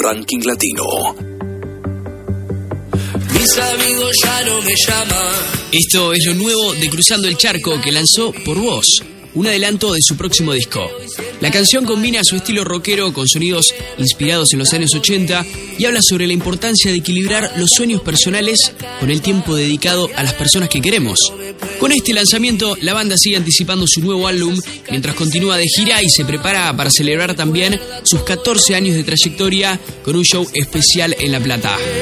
ranking latino. Mis amigos ya no me llaman. Esto es lo nuevo de Cruzando el Charco, que lanzó Por Vos, un adelanto de su próximo disco. La canción combina su estilo rockero con sonidos inspirados en los años 80 y habla sobre la importancia de equilibrar los sueños personales con el tiempo dedicado a las personas que queremos. Con este lanzamiento, la banda sigue anticipando su nuevo álbum mientras continúa de gira y se prepara para celebrar también sus 14 años de trayectoria con un show especial en La Plata.